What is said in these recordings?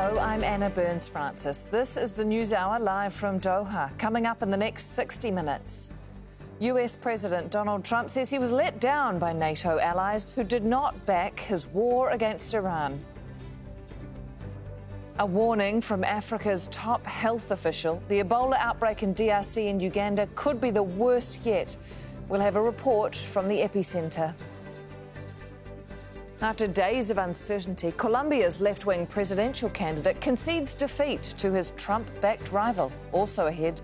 Hello, I'm Anna Burns-Francis. This is the News Hour live from Doha. Coming up in the next 60 minutes. US President Donald Trump says he was let down by NATO allies who did not back his war against Iran. A warning from Africa's top health official. The Ebola outbreak in DRC and Uganda could be the worst yet. We'll have a report from the epicentre. After days of uncertainty, Colombia's left-wing presidential candidate concedes defeat to his Trump-backed rival. Also ahead.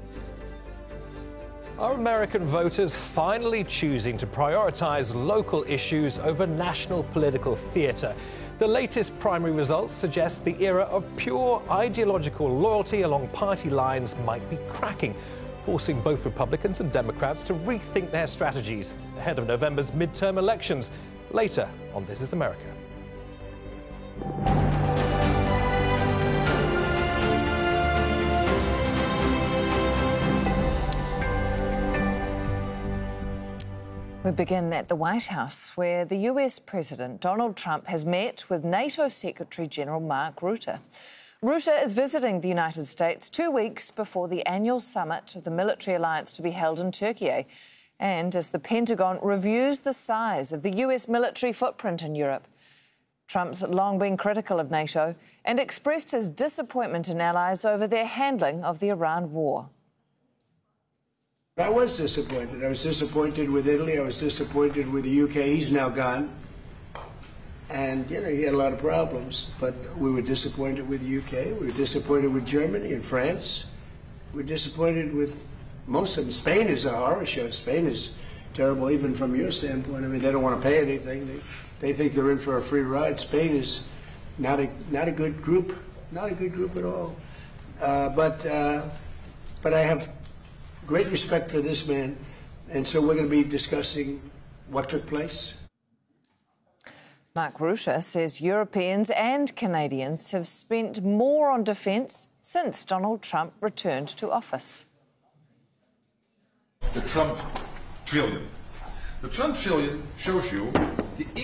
Are American voters finally choosing to prioritise local issues over national political theatre? The latest primary results suggest the era of pure ideological loyalty along party lines might be cracking, forcing both Republicans and Democrats to rethink their strategies ahead of November's midterm elections. Later on This Is America. We begin at the White House, where the US President Donald Trump has met with NATO Secretary General Mark Rutte. Rutte is visiting the United States 2 weeks before the annual summit of the military alliance to be held in Turkey, and as the Pentagon reviews the size of the US military footprint in Europe. Trump's long been critical of NATO and expressed his disappointment in allies over their handling of the Iran war. I was disappointed. I was disappointed with Italy. I was disappointed with the UK. He's now gone. And, he had a lot of problems. But we were disappointed with the UK. We were disappointed with Germany and France. We were disappointed with most of them. Spain is a horror show. Spain is terrible, even from your standpoint. I mean, they don't want to pay anything. They think they're in for a free ride. Spain is not a good group. Not a good group at all. But I have great respect for this man, and so we're going to be discussing what took place. Mark Rutte says Europeans and Canadians have spent more on defence since Donald Trump returned to office. The Trump trillion. The Trump trillion shows you the